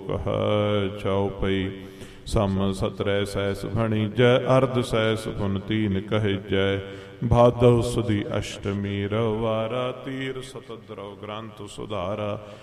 ਕਹੈ ਚਉਪਈ। ਸਮ ਸਤਰੈ ਸੈਸ ਭਣੀਜੈ ਅਰਧ ਸੈਸ ਪੁਨ ਤੀਨ ਕਹਿਜੈ। ਭਾਦਵ ਸੁਦੀ ਅਸ਼ਟਮੀ ਰਵਾਰਾ ਤੀਰ ਸਤਦਰਉ ਗ੍ਰੰਥ ਸੁਧਾਰਾ।